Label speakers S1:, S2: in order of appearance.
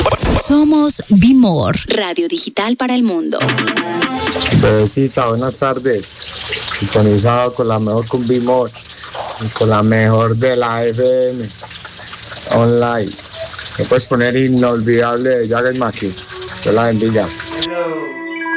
S1: Somos Bimor, radio digital para el mundo.
S2: Bebecita, buenas tardes. Sintonizado con la mejor con Bimor y con la mejor de la FM online. Me puedes poner Inolvidable de Jagger Maki. Dios la bendiga.